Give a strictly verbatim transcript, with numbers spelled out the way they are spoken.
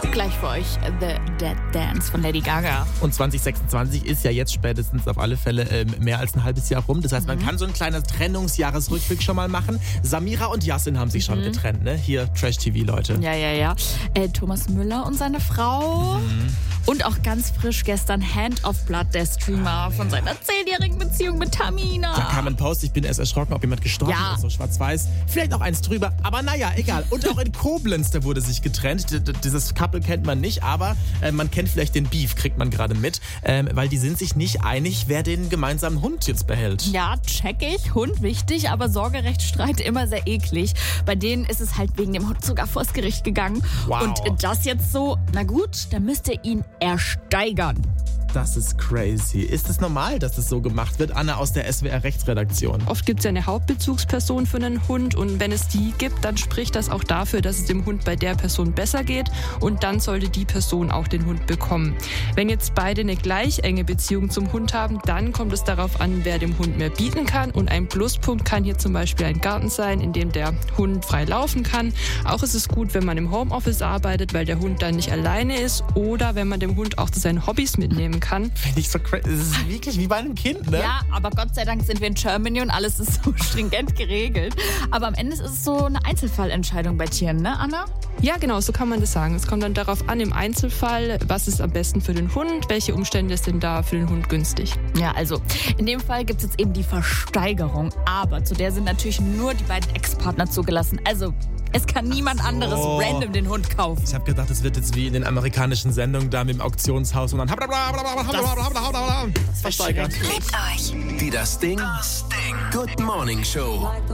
Gleich für euch The Dead Dance von Lady Gaga. Und zwanzig sechsundzwanzig ist ja jetzt spätestens auf alle Fälle ähm, mehr als ein halbes Jahr rum. Das heißt, man mhm. kann so ein kleines Trennungsjahresrückblick schon mal machen. Samira und Yasin haben sich mhm. schon getrennt, ne? Hier Trash-T V-Leute. Ja, ja, ja. Äh, Thomas Müller und seine Frau. Mhm. Und auch ganz frisch gestern Hand of Blood, der Streamer oh, von seiner zehnjährigen Beziehung mit Tamina. Da kam ein Post, ich bin erst erschrocken, ob jemand gestorben ja. ist, so schwarz-weiß. Vielleicht auch eins drüber, aber naja, egal. Und auch in Koblenz, da wurde sich getrennt. D- d- dieses Couple kennt man nicht, aber äh, man kennt vielleicht den Beef, kriegt man gerade mit. Ähm, weil die sind sich nicht einig, wer den gemeinsamen Hund jetzt behält. Ja, check ich. Hund wichtig, aber Sorgerechtsstreit immer sehr eklig. Bei denen ist es halt wegen dem Hund sogar vors Gericht gegangen. Wow. Und das jetzt so, na gut, dann müsst ihr ihn ersteigern. Das ist crazy. Ist es normal, dass das so gemacht wird? Anna aus der S W R-Rechtsredaktion. Oft gibt es ja eine Hauptbezugsperson für einen Hund und wenn es die gibt, dann spricht das auch dafür, dass es dem Hund bei der Person besser geht und dann sollte die Person auch den Hund bekommen. Wenn jetzt beide eine gleich enge Beziehung zum Hund haben, dann kommt es darauf an, wer dem Hund mehr bieten kann und ein Pluspunkt kann hier zum Beispiel ein Garten sein, in dem der Hund frei laufen kann. Auch ist es gut, wenn man im Homeoffice arbeitet, weil der Hund dann nicht alleine ist oder wenn man dem Hund auch zu seinen Hobbys mitnehmen kann. Finde ich so crazy. Das ist wirklich wie bei einem Kind, ne? Ja, aber Gott sei Dank sind wir in Germany und alles ist so stringent geregelt. Aber am Ende ist es so eine Einzelfallentscheidung bei Tieren, ne, Anna? Ja, genau, so kann man das sagen. Es kommt dann darauf an, im Einzelfall, was ist am besten für den Hund, welche Umstände sind da für den Hund günstig. Ja, also in dem Fall gibt es jetzt eben die Versteigerung, aber zu der sind natürlich nur die beiden Ex-Partner zugelassen. Also es kann niemand so. anderes random den Hund kaufen. Ich habe gedacht, es wird jetzt wie in den amerikanischen Sendungen da mit dem Auktionshaus und dann Das versteigert. Die Das Ding. Good Morning Show.